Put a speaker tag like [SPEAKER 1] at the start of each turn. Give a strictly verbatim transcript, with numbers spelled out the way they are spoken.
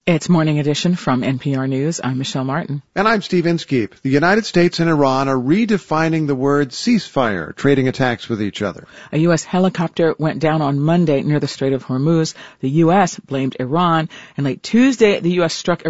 [SPEAKER 1] It's Morning Edition from N P R News. I'm Michelle Martin.
[SPEAKER 2] And I'm Steve Inskeep. The United States and Iran are redefining the word ceasefire, trading attacks with each other.
[SPEAKER 1] A U S helicopter went down on Monday near the Strait of Hormuz. The U S blamed Iran, and late Tuesday, the U S struck